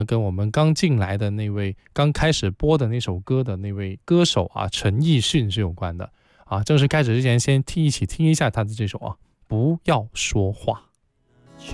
跟我们刚进来的那位刚开始播的那首歌的那位歌手啊，陈奕迅是有关的啊。正式开始之前，先一起听一下他的这首啊，不要说话。